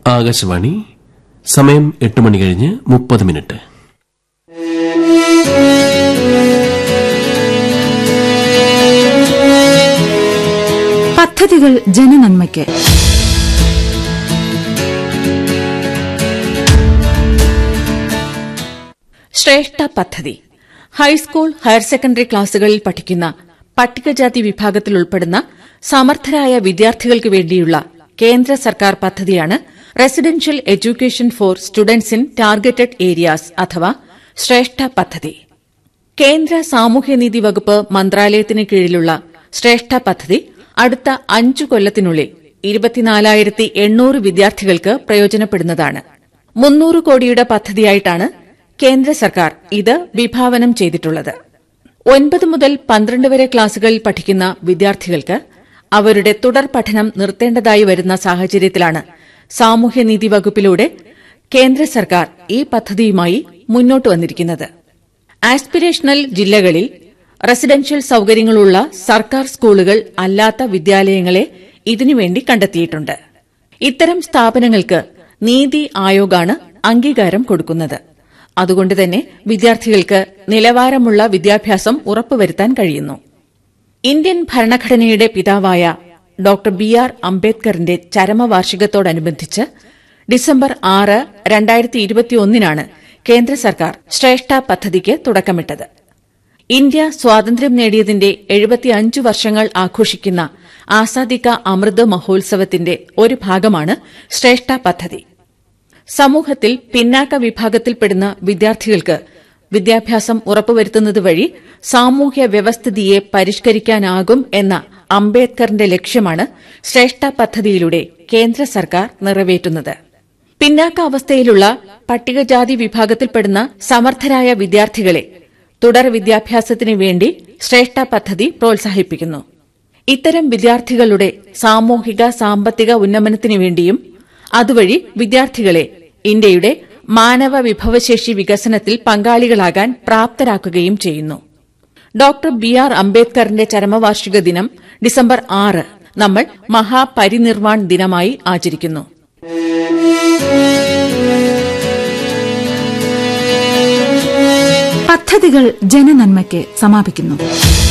ആകാശവാണി. സമയം 8 മണി കഴിഞ്ഞ് 30 പദ്ധതികൾ ജനനന്മയ്ക്ക്. ശ്രേഷ്ഠ പദ്ധതി ഹൈസ്കൂൾ, ഹയർ സെക്കൻഡറി ക്ലാസുകളിൽ പഠിക്കുന്ന പട്ടികജാതി വിഭാഗത്തിൽ ഉൾപ്പെടുന്ന സമർത്ഥരായ വിദ്യാർത്ഥികൾക്ക് വേണ്ടിയുള്ള കേന്ദ്ര സർക്കാർ പദ്ധതിയാണ് residential education for students in targeted areas അഥവാ ശ്രേഷ്ഠ പദ്ധതി. കേന്ദ്ര സാമൂഹ്യനീതി വകുപ്പ് മന്ത്രാലയത്തിന് കീഴിലുള്ള ശ്രേഷ്ഠ പദ്ധതി അടുത്ത 5 കൊല്ലത്തിനുള്ളിൽ 24,800 വിദ്യാർത്ഥികൾക്ക് പ്രയോജനപ്പെടുന്നതാണ്. 300 കോടിയുടെ പദ്ധതിയായിട്ടാണ് കേന്ദ്ര സർക്കാർ ഇത് വിഭാവനം ചെയ്തിട്ടുള്ളത്. 9 മുതൽ 12 വരെ ക്ലാസുകളിൽ പഠിക്കുന്ന വിദ്യാർത്ഥികൾക്ക് അവരുടെ തുടർ പഠനം നിർത്തേണ്ടതായി വരുന്ന സാഹചര്യത്തിലാണ് സാമൂഹ്യനീതി വകുപ്പിലൂടെ കേന്ദ്ര സർക്കാർ ഈ പദ്ധതിയുമായി മുന്നോട്ട് വന്നിരിക്കുന്നത്. ആസ്പിരേഷണൽ ജില്ലകളിൽ റെസിഡൻഷ്യൽ സൌകര്യങ്ങളുള്ള സർക്കാർ സ്കൂളുകൾ അല്ലാത്ത വിദ്യാലയങ്ങളെ ഇതിനുവേണ്ടി കണ്ടെത്തിയിട്ടുണ്ട്. ഇത്തരം സ്ഥാപനങ്ങൾക്ക് നീതി ആയോഗാണ് അംഗീകാരം കൊടുക്കുന്നത്. അതുകൊണ്ടുതന്നെ വിദ്യാർത്ഥികൾക്ക് നിലവാരമുള്ള വിദ്യാഭ്യാസം ഉറപ്പുവരുത്താൻ കഴിയുന്നു. ഇന്ത്യൻ ഭരണഘടനയുടെ പിതാവായ ഡോക്ടർ ബി.ആർ. അംബേദ്കറിന്റെ ചരമവാർഷികത്തോടനുബന്ധിച്ച് ഡിസംബർ 6, 2021 കേന്ദ്ര സർക്കാർ ശ്രേഷ്ഠ പദ്ധതിക്ക് തുടക്കമിട്ടത്. ഇന്ത്യ സ്വാതന്ത്ര്യം നേടിയതിന്റെ 75 വർഷങ്ങൾ ആഘോഷിക്കുന്ന ആസാദി കാ അമൃത് മഹോത്സവത്തിന്റെ ഒരു ഭാഗമാണ് ശ്രേഷ്ഠ പദ്ധതി. സമൂഹത്തിൽ പിന്നാക്ക വിഭാഗത്തിൽപ്പെടുന്ന വിദ്യാർത്ഥികൾക്ക് വിദ്യാഭ്യാസം ഉറപ്പുവരുത്തുന്നത് വഴി സാമൂഹ്യ വ്യവസ്ഥിതിയെ പരിഷ്കരിക്കാനാകും എന്ന അംബേദ്കറിന്റെ ലക്ഷ്യമാണ് ശ്രേഷ്ഠ പദ്ധതിയിലൂടെ കേന്ദ്ര സർക്കാർ നിറവേറ്റുന്നത്. പിന്നാക്കാവസ്ഥയിലുള്ള പട്ടികജാതി വിഭാഗത്തിൽപ്പെടുന്ന സമർത്ഥരായ വിദ്യാർത്ഥികളെ തുടർ വിദ്യാഭ്യാസത്തിനു വേണ്ടി ശ്രേഷ്ഠ പദ്ധതി പ്രോത്സാഹിപ്പിക്കുന്നു. ഇത്തരം വിദ്യാർത്ഥികളുടെ സാമൂഹിക സാമ്പത്തിക ഉന്നമനത്തിനുവേണ്ടിയും അതുവഴി വിദ്യാർത്ഥികളെ ഇന്ത്യയുടെ മാനവ വിഭവശേഷി വികസനത്തിൽ പങ്കാളികളാകാൻ പ്രാപ്തരാക്കുകയും ചെയ്യുന്നു. Doctor BR. അംബേദ്കറിന്റെ ചരമവാർഷിക ദിനം ഡിസംബർ 6 നമ്മൾ മഹാപരിനിർവാൺ ദിനമായി ആചരിക്കുന്നു. പദ്ധതികൾ ജനനന്മയ്ക്ക് സമാപിക്കുന്നു.